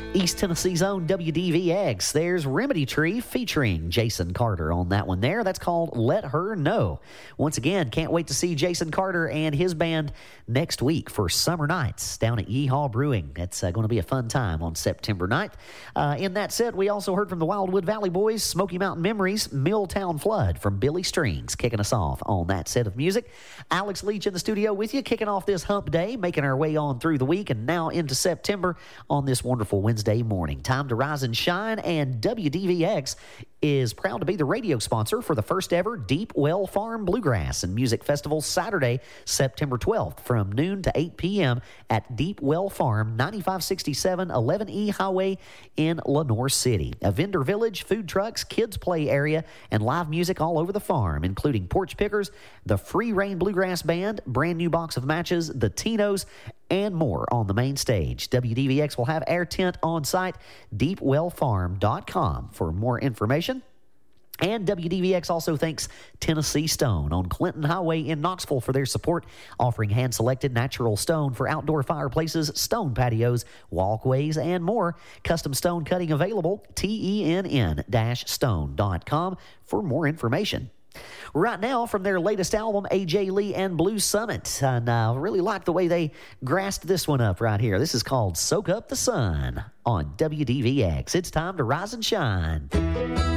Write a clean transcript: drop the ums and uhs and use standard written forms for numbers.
East Tennessee's own WDVX. There's Remedy Tree featuring Jason Carter on that one there. That's called Let Her Know. Once again, can't wait to see Jason Carter and his band next week for Summer Nights down at Yeehaw Brewing. It's going to be a fun time on September 9th. In that set, we also heard from the Wildwood Valley Boys, Smoky Mountain Memories, Milltown Flood from Billy Strings, kicking us off on that set of music. Alex Leach in the studio with you, kicking off this hump day, making our way on through the week and now into September on this wonderful Wednesday morning. Time to rise and shine, and WDVX is proud to be the radio sponsor for the first ever Deep Well Farm Bluegrass and Music Festival Saturday, September 12th from noon to 8 p.m. at Deep Well Farm, 9567 11E Highway in Lenoir City. A vendor village, food trucks, kids play area, and live music all over the farm, including Porch Pickers, the Free Reign Bluegrass Band, brand new box of matches, the Tinos, and more on the main stage. WDVX will have air tent on site, deepwellfarm.com for more information. And WDVX also thanks Tennessee Stone on Clinton Highway in Knoxville for their support, offering hand-selected natural stone for outdoor fireplaces, stone patios, walkways, and more. Custom stone cutting available, tenn-stone.com for more information. Right now, from their latest album, A.J. Lee and Blues Summit. And I really like the way they grasped this one up right here. This is called Soak Up the Sun on WDVX. It's time to rise and shine.